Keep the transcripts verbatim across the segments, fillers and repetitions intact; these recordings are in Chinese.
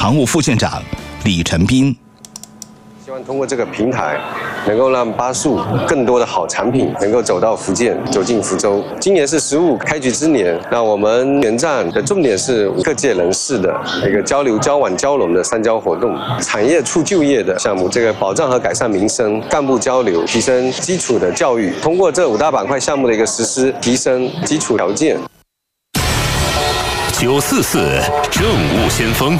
常务副县长李晨斌。 希望通过这个平台，能够让巴素更多的好产品能够走到福建，走进福州。今年是十五开局之年，那我们原站的重点是各界人士的一个交流、交往、交融的三交活动，产业促就业的项目，这个保障和改善民生，干部交流，提升基础的教育。通过这五大板块项目的一个实施，提升基础条件。 九四四政务先锋。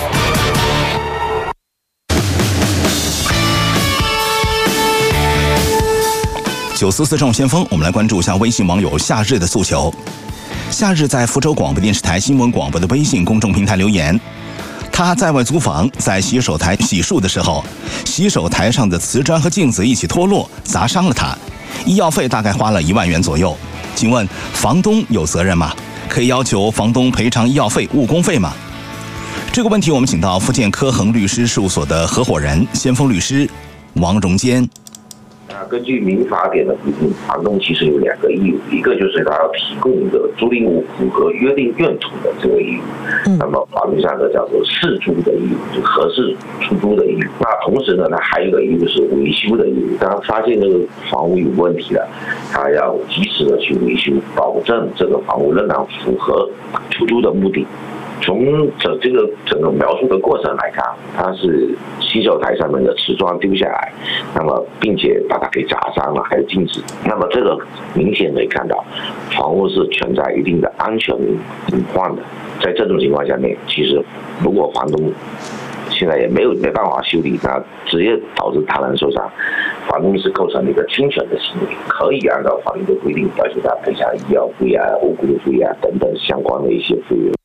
九四四政务先锋，我们来关注一下微信网友夏日的诉求。夏日在福州广播电视台新闻广播的微信公众平台留言，他在外租房，在洗手台洗漱的时候，洗手台上的瓷砖和镜子一起脱落，砸伤了他，医药费大概花了一万元左右。请问房东有责任吗？可以要求房东赔偿医药费、误工费吗？这个问题我们请到福建科恒律师事务所的合伙人、先锋律师王荣坚。 根据民法典的规定，房东其实有两个义务，一个就是他要提供一个租赁物符合约定用途的这个义务，嗯、那么法律上的叫做适租的义务，就合适出租的义务。那同时呢，他还有一个义务是维修的义务。当发现这个房屋有问题了，他要及时的去维修，保证这个房屋仍然符合出租的目的。从整这个整个描述的过程来看，它是洗手台上面的瓷砖丢下来，那么并且把它给砸伤了，还有镜子。那么这个明显可以看到，房屋是存在一定的安全隐患的。在这种情况下面，其实如果房东现在也没有没办法修理，那直接导致他人受伤，房东是构成了一个侵权的行为，可以按照法律的规定要求他赔偿医药费啊、误工费啊等等相关的一些费用。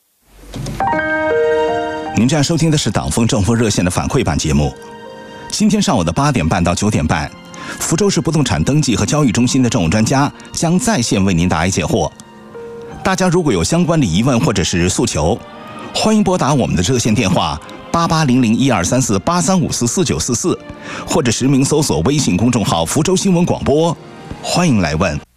您正在收听的是党风政风热线的反馈版节目。今天上午的八点半到九点半，福州市不动产登记和交易中心的政务专家将在线为您答疑解惑。大家如果有相关的疑问或者是诉求，欢迎拨打我们的热线电话八八零零一二三四八三五四四九四四，或者实名搜索微信公众号福州新闻广播，欢迎来问。